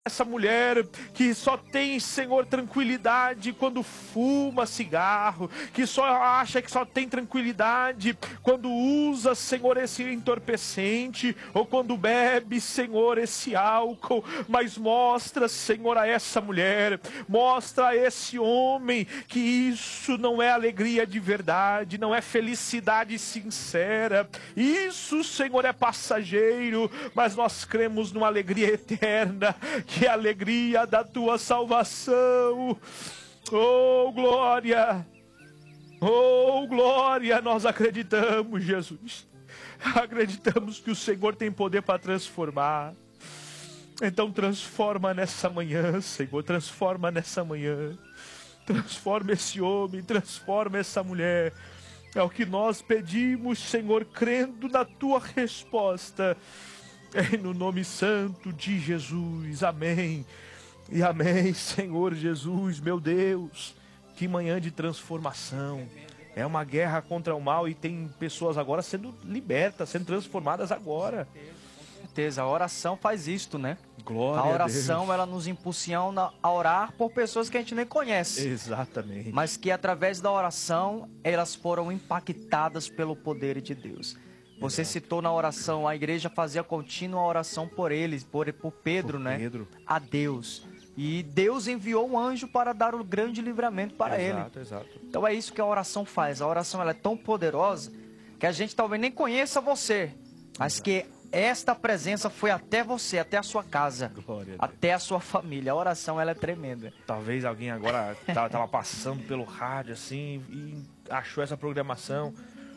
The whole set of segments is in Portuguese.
essa mulher que só tem, Senhor, tranquilidade quando fuma cigarro, que só acha que só tem tranquilidade quando usa, Senhor, esse entorpecente, ou quando bebe, Senhor, esse álcool, mas mostra, Senhor, a essa mulher, mostra a esse homem que isso não é alegria de verdade, não é felicidade sincera, isso, Senhor, é passageiro, mas nós cremos numa alegria eterna, que é a alegria da tua salvação. Oh, glória! Oh, glória! Nós acreditamos, Jesus. Acreditamos que o Senhor tem poder para transformar. Então transforma nessa manhã, Senhor. Transforma nessa manhã. Transforma esse homem, transforma essa mulher. É o que nós pedimos, Senhor, crendo na tua resposta. No nome santo de Jesus, amém, e amém, Senhor Jesus, meu Deus, que manhã de transformação, é uma guerra contra o mal e tem pessoas agora sendo libertas, sendo transformadas agora. Com certeza, a oração faz isto, né? Glória a a oração, Deus. ela nos impulsiona a orar por pessoas que a gente nem conhece. Exatamente. Mas que através da oração, elas foram impactadas pelo poder de Deus. Você citou na oração, a igreja fazia contínua oração por eles, por Pedro, né? Pedro. A Deus. E Deus enviou um anjo para dar o grande livramento para ele. Exato. Então é isso que a oração faz. A oração ela é tão poderosa que a gente talvez nem conheça você, mas que esta presença foi até você, até a sua casa, até a sua família. A oração ela é tremenda. Talvez alguém agora estava passando pelo rádio assim e achou essa programação.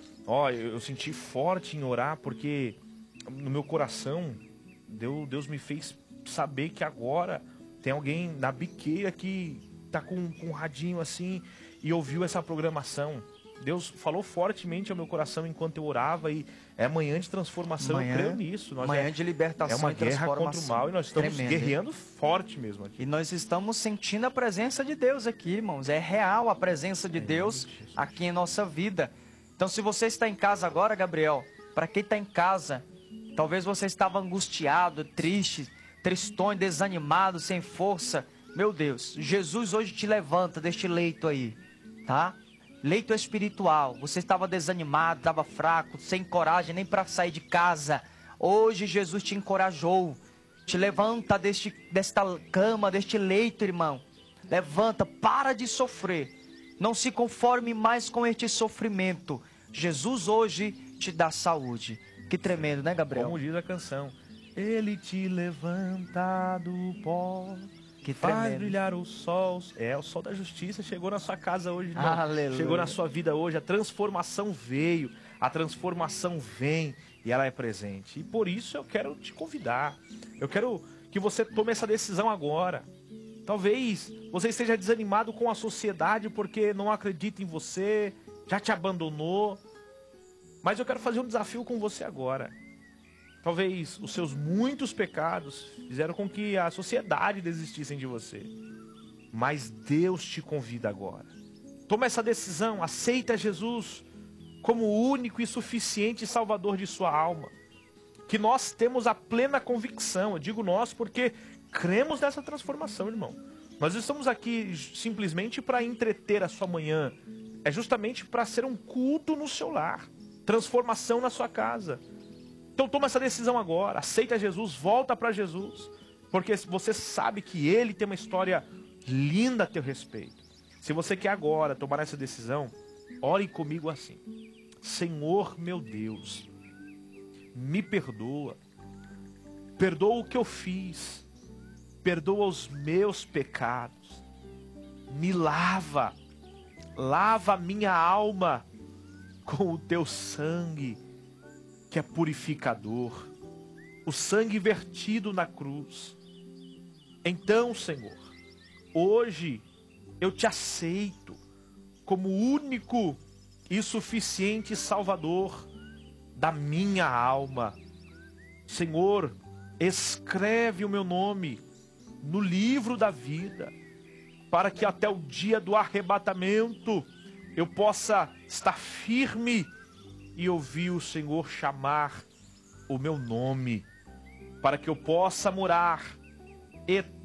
Eu senti forte em orar porque no meu coração Deus me fez saber que agora tem alguém na biqueira que tá com um radinho assim e ouviu essa programação. Deus falou fortemente ao meu coração enquanto eu orava e é manhã de transformação, eu creio nisso. Manhã de libertação, é uma e guerra transformação contra o mal e nós estamos tremenda, guerreando forte mesmo aqui. E nós estamos sentindo a presença de Deus aqui, irmãos. É real a presença de Deus aqui em nossa vida. Então, se você está em casa agora, Gabriel, para quem está em casa, talvez você estava angustiado, triste, tristonho, desanimado, sem força. Meu Deus, Jesus hoje te levanta deste leito aí, tá? Leito espiritual. Você estava desanimado, estava fraco, sem coragem nem para sair de casa. Hoje Jesus te encorajou. Te levanta desta cama, deste leito, irmão. Levanta, para de sofrer. Não se conforme mais com este sofrimento. Jesus hoje te dá saúde. Que tremendo, né, Gabriel? Como diz a canção, Ele te levanta do pó, que faz tremendo. Brilhar o sol. O sol da justiça chegou na sua casa hoje, irmão. Aleluia. Chegou na sua vida hoje, a transformação veio, a transformação vem e ela é presente. E por isso eu quero te convidar, eu quero que você tome essa decisão agora. Talvez você esteja desanimado com a sociedade porque não acredita em você, já te abandonou. Mas eu quero fazer um desafio com você agora. Talvez os seus muitos pecados fizeram com que a sociedade desistisse de você. Mas Deus te convida agora. Toma essa decisão, aceita Jesus como o único e suficiente Salvador de sua alma. Que nós temos a plena convicção, eu digo nós porque cremos nessa transformação, irmão. Nós estamos aqui simplesmente para entreter a sua manhã. É justamente para ser um culto no seu lar. Transformação na sua casa. Então toma essa decisão agora. Aceita Jesus, volta para Jesus. Porque você sabe que Ele tem uma história linda a teu respeito. Se você quer agora tomar essa decisão, ore comigo assim. Senhor meu Deus, me perdoa. Perdoa o que eu fiz. Perdoa os meus pecados. Me lava. Lava a minha alma com o teu sangue, que é purificador. O sangue vertido na cruz. Então, Senhor, hoje eu te aceito como único e suficiente Salvador da minha alma. Senhor, escreve o meu nome no livro da vida, para que até o dia do arrebatamento eu possa estar firme e ouvir o Senhor chamar o meu nome, para que eu possa morar e